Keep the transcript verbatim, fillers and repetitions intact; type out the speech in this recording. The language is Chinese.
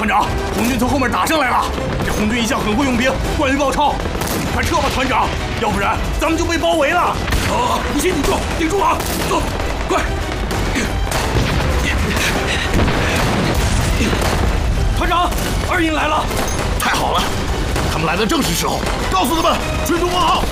团长，红军从后面打上来了。这红军一向很会用兵，惯于包抄。快撤吧，团长，要不然咱们就被包围了。啊，你先顶住，顶住啊！走，快！团长，二营来了。太好了，他们来的正是时候，告诉他们追踪王浩。